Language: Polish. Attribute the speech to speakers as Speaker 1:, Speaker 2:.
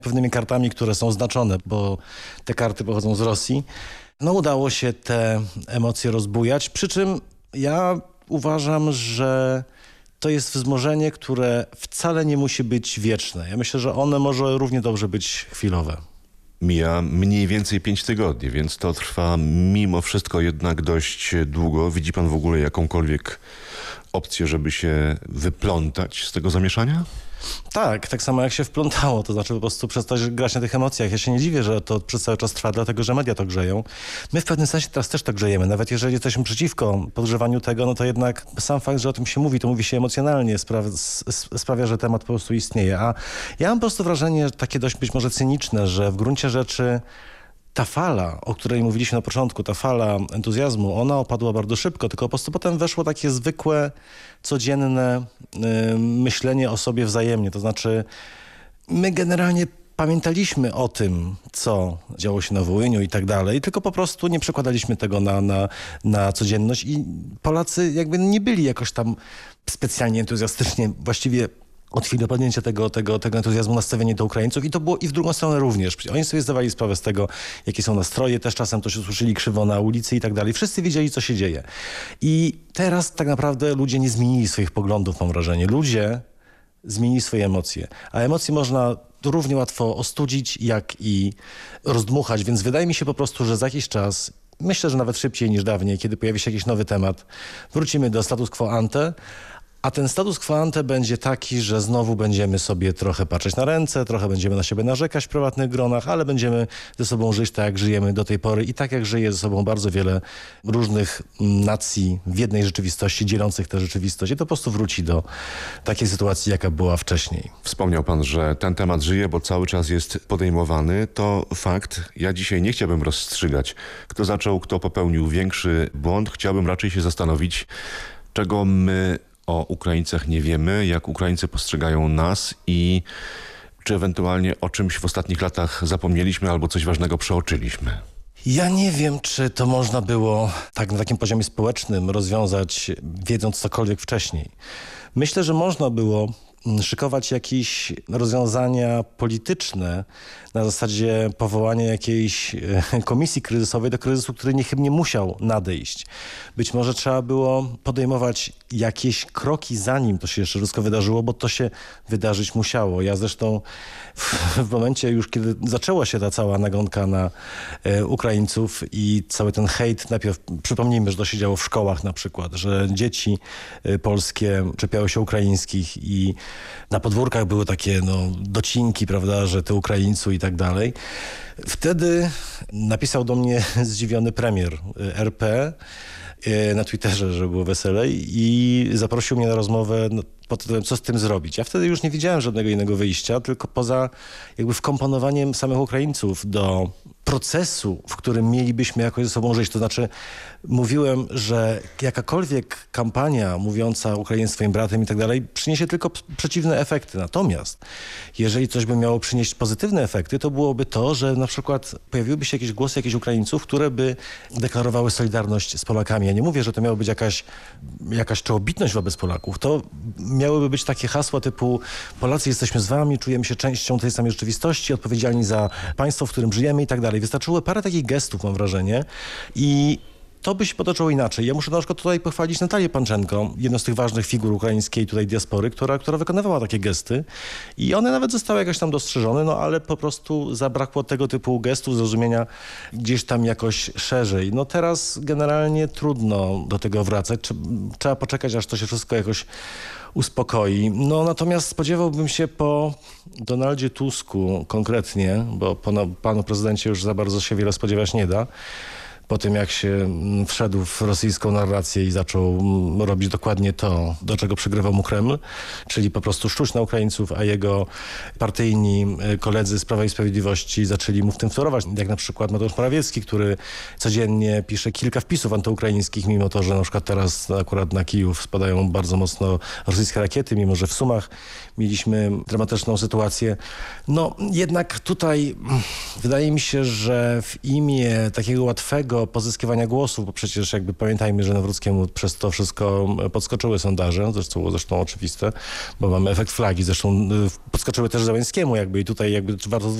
Speaker 1: pewnymi kartami, które są znaczone, bo te karty pochodzą z Rosji. No udało się te emocje rozbujać, przy czym ja uważam, że to jest wzmożenie, które wcale nie musi być wieczne. Ja myślę, że one może równie dobrze być chwilowe.
Speaker 2: Mija mniej więcej 5 tygodni, więc to trwa mimo wszystko jednak dość długo. Widzi pan w ogóle jakąkolwiek opcję, żeby się wyplątać z tego zamieszania?
Speaker 1: Tak samo jak się wplątało, to znaczy po prostu przestać grać na tych emocjach. Ja się nie dziwię, że to przez cały czas trwa, dlatego że media to grzeją. My w pewnym sensie teraz też tak grzejemy. Nawet jeżeli jesteśmy przeciwko podgrzewaniu tego, no to jednak sam fakt, że o tym się mówi, to mówi się emocjonalnie, sprawia, że temat po prostu istnieje. A ja mam po prostu wrażenie, takie dość być może cyniczne, że w gruncie rzeczy ta fala, o której mówiliśmy na początku, ta fala entuzjazmu, ona opadła bardzo szybko, tylko po prostu potem weszło takie zwykłe, codzienne myślenie o sobie wzajemnie. To znaczy my generalnie pamiętaliśmy o tym, co działo się na Wołyniu i tak dalej, tylko po prostu nie przekładaliśmy tego na codzienność i Polacy jakby nie byli jakoś tam specjalnie entuzjastycznie, właściwie od chwili podjęcia tego entuzjazmu nastawieni do Ukraińców i to było i w drugą stronę również. Oni sobie zdawali sprawę z tego, jakie są nastroje, też czasem to się słyszeli krzywo na ulicy i tak dalej. Wszyscy wiedzieli, co się dzieje. I teraz tak naprawdę ludzie nie zmienili swoich poglądów, mam wrażenie. Ludzie zmienili swoje emocje, a emocje można równie łatwo ostudzić, jak i rozdmuchać, więc wydaje mi się po prostu, że za jakiś czas, myślę, że nawet szybciej niż dawniej, kiedy pojawi się jakiś nowy temat, wrócimy do status quo ante. A ten status quo ante będzie taki, że znowu będziemy sobie trochę patrzeć na ręce, trochę będziemy na siebie narzekać w prywatnych gronach, ale będziemy ze sobą żyć tak, jak żyjemy do tej pory i tak, jak żyje ze sobą bardzo wiele różnych nacji w jednej rzeczywistości, dzielących tę rzeczywistość. I to po prostu wróci do takiej sytuacji, jaka była wcześniej.
Speaker 2: Wspomniał pan, że ten temat żyje, bo cały czas jest podejmowany. To fakt. Ja dzisiaj nie chciałbym rozstrzygać, kto zaczął, kto popełnił większy błąd. Chciałbym raczej się zastanowić, czego my o Ukraińcach nie wiemy, jak Ukraińcy postrzegają nas i czy ewentualnie o czymś w ostatnich latach zapomnieliśmy albo coś ważnego przeoczyliśmy.
Speaker 1: Ja nie wiem, czy to można było tak na takim poziomie społecznym rozwiązać, wiedząc cokolwiek wcześniej. Myślę, że można było szykować jakieś rozwiązania polityczne na zasadzie powołania jakiejś komisji kryzysowej do kryzysu, który niechybnie musiał nadejść. Być może trzeba było podejmować jakieś kroki, zanim to się jeszcze wszystko wydarzyło, bo to się wydarzyć musiało. Ja zresztą w momencie już, kiedy zaczęła się ta cała nagonka na Ukraińców i cały ten hejt, najpierw przypomnijmy, że to się działo w szkołach na przykład, że dzieci polskie czepiały się ukraińskich i na podwórkach były takie docinki, prawda, że ty Ukraińcu i tak dalej. Wtedy napisał do mnie zdziwiony premier RP na Twitterze, że było weselej i zaprosił mnie na rozmowę pod tytułem, co z tym zrobić. Ja wtedy już nie widziałem żadnego innego wyjścia, tylko poza jakby wkomponowaniem samych Ukraińców do procesu, w którym mielibyśmy jakoś ze sobą żyć. To znaczy mówiłem, że jakakolwiek kampania mówiąca Ukrainie swoim bratem i tak dalej przyniesie tylko przeciwne efekty. Natomiast jeżeli coś by miało przynieść pozytywne efekty, to byłoby to, że na przykład pojawiłyby się jakieś głosy jakichś Ukraińców, które by deklarowały solidarność z Polakami. Ja nie mówię, że to miało być jakaś czołobitność wobec Polaków. To miałyby być takie hasła typu Polacy jesteśmy z wami, czujemy się częścią tej samej rzeczywistości, odpowiedzialni za państwo, w którym żyjemy i tak dalej. Wystarczyło parę takich gestów, mam wrażenie, i to by się potoczyło inaczej. Ja muszę na przykład tutaj pochwalić Natalię Panczenko, jedną z tych ważnych figur ukraińskiej tutaj diaspory, która wykonywała takie gesty i one nawet zostały jakoś tam dostrzeżone, ale po prostu zabrakło tego typu gestów, zrozumienia gdzieś tam jakoś szerzej. Teraz generalnie trudno do tego wracać. Trzeba poczekać, aż to się wszystko jakoś uspokoi. Natomiast spodziewałbym się po Donaldzie Tusku konkretnie, bo po panu prezydencie już za bardzo się wiele spodziewać nie da, po tym jak się wszedł w rosyjską narrację i zaczął robić dokładnie to, do czego przygrywał mu Kreml, czyli po prostu szczuć na Ukraińców, a jego partyjni koledzy z Prawa i Sprawiedliwości zaczęli mu w tym wtorować, jak na przykład Mateusz Morawiecki, który codziennie pisze kilka wpisów antyukraińskich, mimo to, że na przykład teraz akurat na Kijów spadają bardzo mocno rosyjskie rakiety, mimo że w Sumach mieliśmy dramatyczną sytuację. Jednak tutaj wydaje mi się, że w imię takiego łatwego tego pozyskiwania głosów, bo przecież jakby pamiętajmy, że Nawrockiemu przez to wszystko podskoczyły sondaże, zresztą oczywiste, bo mamy efekt flagi, zresztą podskoczyły też Załęskiemu jakby i tutaj jakby warto